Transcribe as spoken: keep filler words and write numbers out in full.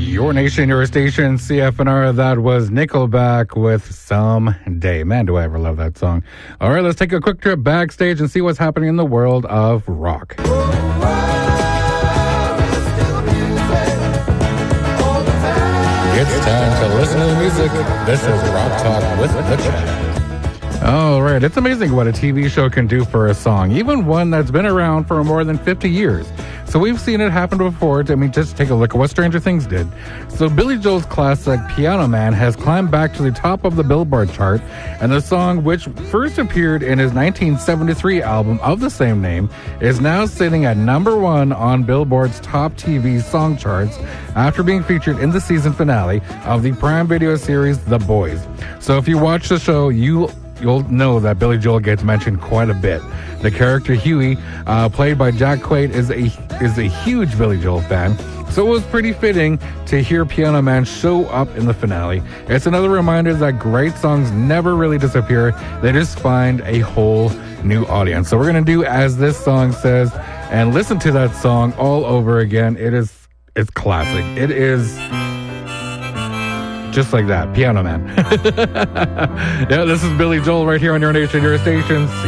Your Nation, Your Station, C F N R. That was Nickelback with Someday. Man, do I ever love that song. All right, let's take a quick trip backstage and see what's happening in the world of rock. It's time to listen to the music. This is Rock Talk with the Chat. All right, it's amazing what a T V show can do for a song, even one that's been around for more than fifty years. So we've seen it happen before. I mean, just take a look at what Stranger Things did. So Billy Joel's classic Piano Man has climbed back to the top of the Billboard chart, and the song, which first appeared in his nineteen seventy-three album of the same name, is now sitting at number one on Billboard's top T V song charts after being featured in the season finale of the Prime Video series The Boys. So if you watch the show, you you'll know that Billy Joel gets mentioned quite a bit. The character Huey, uh, played by Jack Quaid, is a is a huge Billy Joel fan, so it was pretty fitting to hear Piano Man show up in the finale. It's another reminder that great songs never really disappear. They just find a whole new audience. So we're going to do as this song says and listen to that song all over again. It is it's classic. It is just like that, Piano Man. Yeah, this is Billy Joel right here on Your Nation, Your Station.